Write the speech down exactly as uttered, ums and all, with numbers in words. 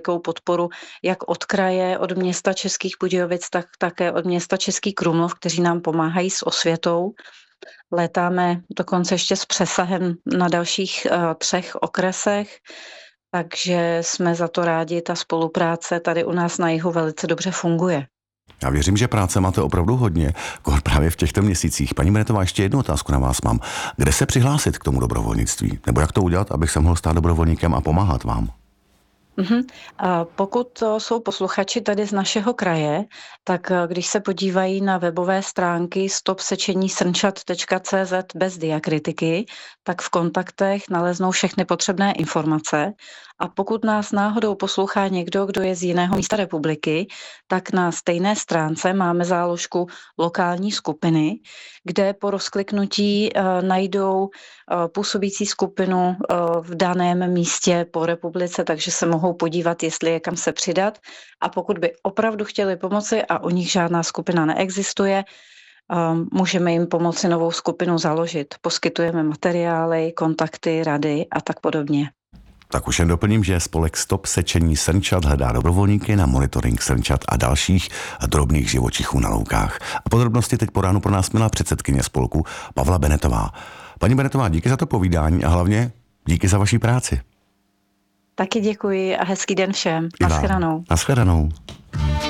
velikou podporu jak od kraje, od města Českých Budějovic, tak také od města Český Krumlov, kteří nám pomáhají s osvětou. Létáme dokonce ještě s přesahem na dalších uh, třech okresech, takže jsme za to rádi. Ta spolupráce tady u nás na jihu velice dobře funguje. Já věřím, že práce máte opravdu hodně, právě v těchto měsících. Paní Benetová, ještě jednu otázku na vás mám. Kde se přihlásit k tomu dobrovolnictví? Nebo jak to udělat, abych se mohl stát dobrovolníkem a pomáhat vám? Uhum. A pokud to jsou posluchači tady z našeho kraje, tak když se podívají na webové stránky stop sečení srnčat tečka cé zet bez diakritiky, tak v kontaktech naleznou všechny potřebné informace. A pokud nás náhodou poslouchá někdo, kdo je z jiného místa republiky, tak na stejné stránce máme záložku lokální skupiny, kde po rozkliknutí uh, najdou uh, působící skupinu uh, v daném místě po republice, takže se mohou podívat, jestli je kam se přidat. A pokud by opravdu chtěli pomoci a u nich žádná skupina neexistuje, um, můžeme jim pomoci novou skupinu založit. Poskytujeme materiály, kontakty, rady a tak podobně. Tak už jen doplním, že spolek Stop sečení srnčat hledá dobrovolníky na monitoring srnčat a dalších drobných živočichů na loukách. A podrobnosti teď po ránu pro nás měla předsedkyně spolku Pavla Benetová. Paní Benetová, díky za to povídání a hlavně díky za vaši práci. Taky děkuji a hezký den všem. Naschledanou. Naschledanou.